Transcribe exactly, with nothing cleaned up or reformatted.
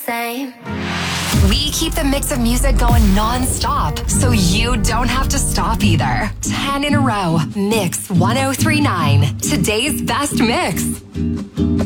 same. We keep the mix of music going non-stop, so you don't have to stop either. Ten in a row. Mix one oh three point nine. Today's best mix.